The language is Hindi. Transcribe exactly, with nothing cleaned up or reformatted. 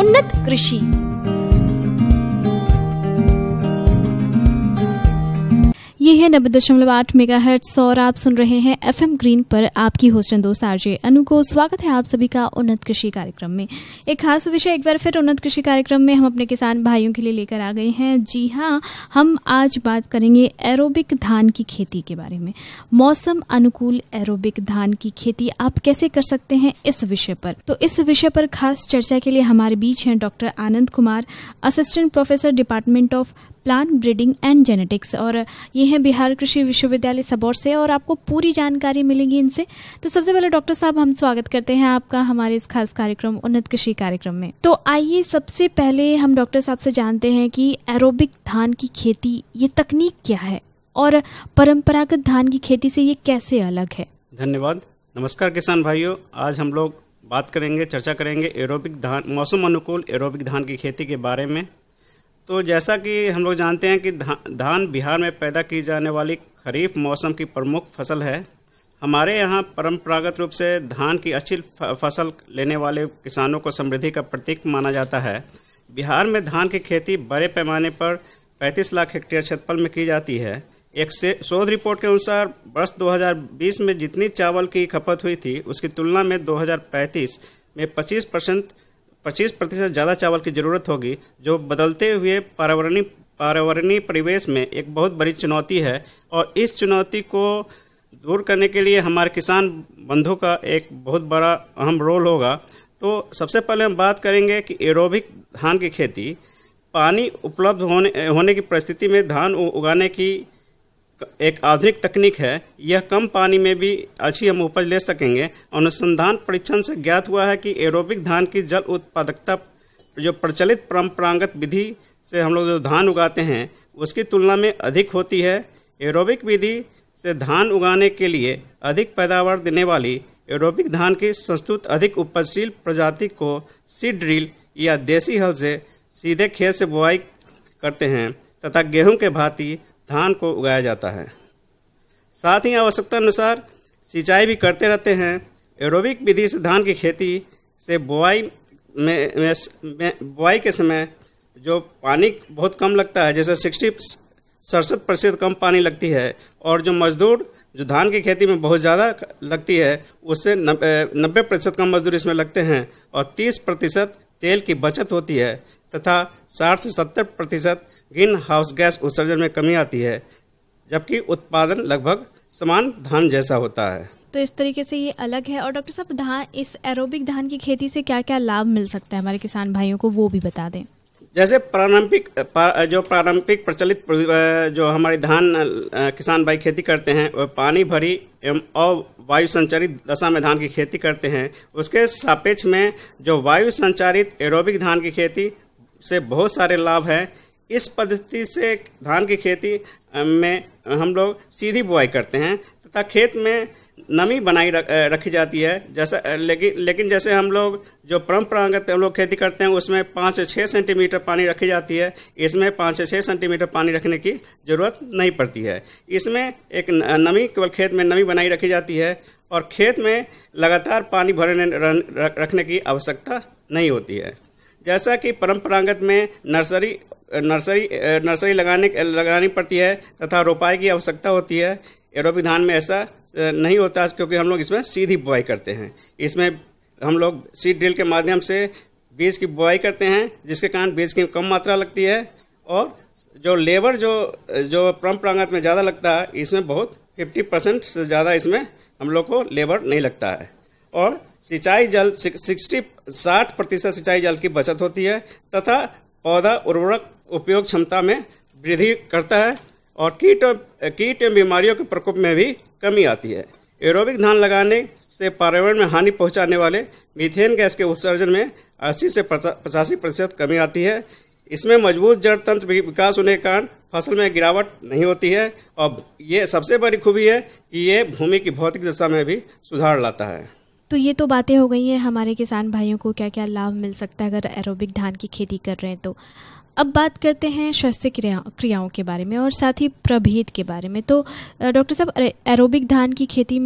उन्नत कृषि। ये है नब्बे दशमलव आठ मेगा हर्ट्ज और आप सुन रहे हैं एफएम ग्रीन पर आपकी होस्ट दोस्त आरजे अनु को। स्वागत है आप सभी का उन्नत कृषि कार्यक्रम में। एक खास विषय एक बार फिर उन्नत कृषि कार्यक्रम में हम अपने किसान भाइयों के लिए लेकर आ गए हैं। जी हाँ, हम आज बात करेंगे एरोबिक धान की खेती के बारे में। मौसम अनुकूल एरोबिक धान की खेती आप कैसे कर सकते हैं, इस विषय पर। तो इस विषय पर खास चर्चा के लिए हमारे बीच हैं doctor Anand Kumar, assistant professor department of plant breeding and genetics, और ये हैं बिहार कृषि विश्वविद्यालय सबौर से, और आपको पूरी जानकारी मिलेगी इनसे। तो सबसे पहले डॉक्टर साहब, हम स्वागत करते हैं आपका हमारे इस खास कार्यक्रम उन्नत कृषि कार्यक्रम में। तो आइए सबसे पहले हम डॉक्टर साहब से जानते हैं कि एरोबिक धान की खेती ये तकनीक क्या है और परंपरागत धान की खेती से ये कैसे अलग है। धन्यवाद। नमस्कार किसान भाइयों, आज हम लोग बात करेंगे, चर्चा करेंगे एरोबिक धान, मौसम अनुकूल एरोबिक धान की खेती के बारे में। तो जैसा कि हम लोग जानते हैं कि धा, धान बिहार में पैदा की जाने वाली खरीफ मौसम की प्रमुख फसल है। हमारे यहाँ परंपरागत रूप से धान की अच्छी फसल लेने वाले किसानों को समृद्धि का प्रतीक माना जाता है। बिहार में धान की खेती बड़े पैमाने पर पैंतीस लाख हेक्टेयर क्षेत्रफल में की जाती है। एक से शोध रिपोर्ट के अनुसार वर्ष दो हज़ार बीस में जितनी चावल की खपत हुई थी, उसकी तुलना में दो हज़ार पैंतीस में पच्चीस परसेंट पच्चीस प्रतिशत ज़्यादा चावल की ज़रूरत होगी, जो बदलते हुए पर्यावरणीय पर्यावरणीय परिवेश में एक बहुत बड़ी चुनौती है। और इस चुनौती को दूर करने के लिए हमारे किसान बंधु का एक बहुत बड़ा अहम रोल होगा। तो सबसे पहले हम बात करेंगे कि एरोबिक धान की खेती पानी उपलब्ध होने होने की परिस्थिति में धान उगाने की एक आधुनिक तकनीक है। यह कम पानी में भी अच्छी हम उपज ले सकेंगे। अनुसंधान परीक्षण से ज्ञात हुआ है कि एरोबिक धान की जल उत्पादकता जो प्रचलित परंपरागत विधि से हम लोग जो धान उगाते हैं उसकी तुलना में अधिक होती है। एरोबिक विधि से धान उगाने के लिए अधिक पैदावार देने वाली एरोबिक धान की संस्तुत अधिक उपजशील प्रजाति को सीड ड्रिल या देसी हल से सीधे खेत से बुआई करते हैं तथा गेहूं के भांति धान को उगाया जाता है। साथ ही आवश्यकता अनुसार सिंचाई भी करते रहते हैं। एरोबिक विधि से धान की खेती से बुआई में, में, में बुआई के समय जो पानी बहुत कम लगता है, जैसे सिक्सटी सड़सठ प्रतिशत कम पानी लगती है, और जो मजदूर जो धान की खेती में बहुत ज़्यादा लगती है उससे नब्बे प्रतिशत कम मजदूर इसमें लगते हैं, और तीस प्रतिशत तेल की बचत होती है तथा साठ से सत्तर प्रतिशत ग्रीन हाउस गैस उत्सर्जन में कमी आती है, जबकि उत्पादन लगभग समान धान जैसा होता है। तो इस तरीके से ये अलग है। और डॉक्टर साहब, धान इस एरोबिक धान की खेती से क्या क्या लाभ मिल सकता है हमारे किसान भाइयों को, वो भी बता दें। जैसे पारंपरिक जो पारंपरिक प्रचलित जो हमारे धान किसान भाई खेती करते हैं वह पानी भरी एवं और वायु संचारित दशा में धान की खेती करते हैं। उसके सापेक्ष में जो वायु संचारित एरोबिक धान की खेती से बहुत सारे लाभ हैं। इस पद्धति से धान की खेती में हम लोग सीधी बुआई करते हैं तथा खेत में नमी बनाई रखी जाती है। जैसा लेकिन लेकिन जैसे हम लोग जो परंपरागत हम लोग खेती करते हैं उसमें पाँच से छः सेंटीमीटर पानी रखी जाती है। इसमें पाँच से छः सेंटीमीटर पानी रखने की ज़रूरत नहीं पड़ती है। इसमें एक नमी केवल खेत में नमी बनाई रखी जाती है और खेत में लगातार पानी भरने रखने की आवश्यकता नहीं होती है। जैसा कि परंपरागत में नर्सरी नर्सरी नर्सरी लगाने लगानी पड़ती है तथा रोपाई की आवश्यकता होती है। एरोबिक धान में ऐसा नहीं होता क्योंकि हम लोग इसमें सीधी बुआई करते हैं। इसमें हम लोग सीड ड्रिल के माध्यम से बीज की बुआई करते हैं, जिसके कारण बीज की कम मात्रा लगती है और जो लेबर जो जो परंपरागत में ज़्यादा लगता है, इसमें बहुत फिफ्टी परसेंट से ज़्यादा इसमें हम लोग को लेबर नहीं लगता है। और सिंचाई जल सिक्सटी साठ प्रतिशत सिंचाई जल की बचत होती है तथा पौधा उर्वरक उपयोग क्षमता में वृद्धि करता है और कीट कीट एवं बीमारियों के प्रकोप में भी कमी आती है। एरोबिक धान लगाने से पर्यावरण में हानि पहुंचाने वाले मीथेन गैस के उत्सर्जन में अस्सी से पचासी प्रतिशत कमी आती है। इसमें मजबूत जड़ तंत्र विकास होने के कारण फसल में गिरावट नहीं होती है और ये सबसे बड़ी खूबी है कि ये भूमि की भौतिक दशा में भी सुधार लाता है। तो ये तो बातें हो गई हैं हमारे किसान भाइयों को क्या क्या लाभ मिल सकता है अगर एरोबिक धान की खेती कर रहे हैं। तो अब बात करते हैं स्वास्थ्य क्रिया क्रियाओं के बारे में और साथ ही प्रभेद के बारे में। तो डॉक्टर साहब, एरोबिक धान की खेती